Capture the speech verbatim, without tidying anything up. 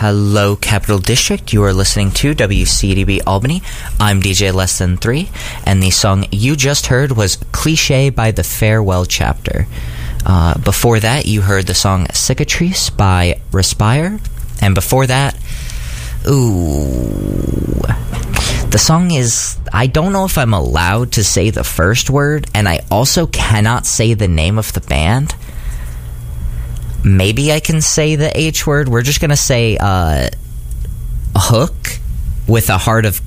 Hello, Capital District. You are listening to W C D B Albany. I'm D J Less Than Three, and the song you just heard was Cliche by the Farewell Chapter. Uh, before that, you heard the song Cicatrice by Respire, and before that, ooh, the song is, I don't know if I'm allowed to say the first word, and I also cannot say the name of the band. Maybe I can say the H word. We're just going to say uh, Hook with a Heart of